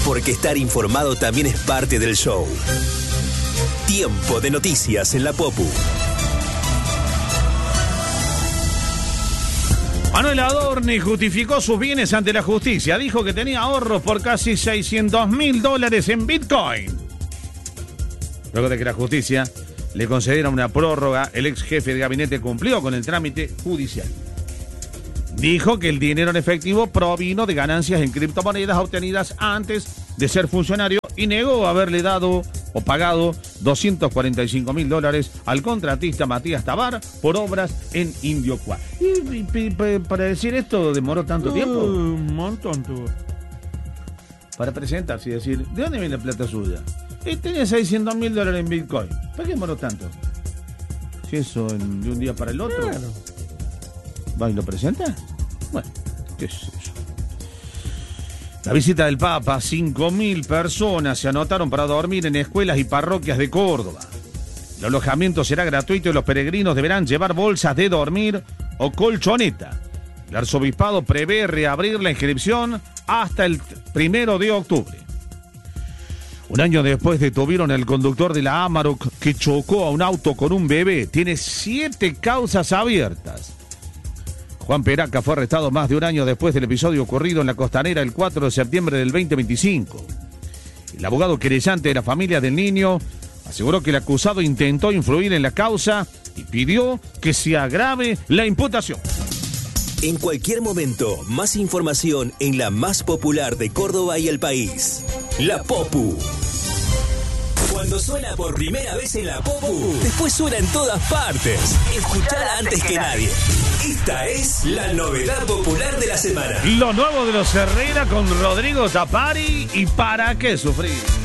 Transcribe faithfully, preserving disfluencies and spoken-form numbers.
porque estar informado también es parte del show. Tiempo de noticias en la Popu. Manuel Adorni justificó sus bienes ante la justicia. Dijo que tenía ahorros por casi seiscientos mil dólares en Bitcoin. Luego de que la justicia le concediera una prórroga, el ex jefe de gabinete cumplió con el trámite judicial. Dijo que el dinero en efectivo provino de ganancias en criptomonedas obtenidas antes de ser funcionario y negó haberle dado o pagado doscientos cuarenta y cinco mil dólares al contratista Matías Tabar por obras en Indiocuá. ¿Y, y, y para decir esto demoró tanto tiempo? Un montón tuvo. Para presentarse y decir, ¿de dónde viene la plata suya? Y tenía seiscientos mil dólares en Bitcoin. ¿Para qué demoró tanto? Si eso en, de un día para el otro. Claro. ¿Va y lo presenta? Bueno, qué sé yo. La visita del Papa, cinco mil personas se anotaron para dormir en escuelas y parroquias de Córdoba. El alojamiento será gratuito y los peregrinos deberán llevar bolsas de dormir o colchoneta. El arzobispado prevé reabrir la inscripción hasta el primero de octubre. Un año después detuvieron al conductor de la Amarok que chocó a un auto con un bebé. Tiene siete causas abiertas. Juan Peraca fue arrestado más de un año después del episodio ocurrido en la Costanera el cuatro de septiembre del veinte veinticinco. El abogado querellante de la familia del niño aseguró que el acusado intentó influir en la causa y pidió que se agrave la imputación. En cualquier momento, más información en la más popular de Córdoba y el país. La Popu. Cuando suena por primera vez en la Popu, después suena en todas partes. Escuchala antes que nadie. Esta es la novedad popular de la semana. Lo nuevo de los Herrera con Rodrigo Tapari y ¿para qué sufrir?